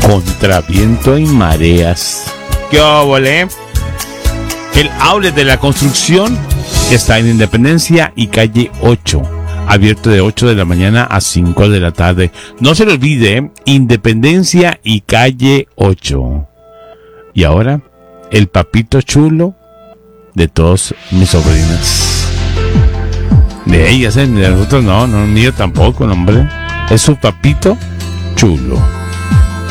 Contra viento y mareas. ¡Qué óvole! El outlet de la construcción está en Independencia y calle 8. Abierto de 8 de la mañana a 5 de la tarde. No se le olvide, Independencia y calle 8. Y ahora, el papito chulo de todos mis sobrinas. De ellas, de nosotros no, mío tampoco, hombre. Es su papito chulo.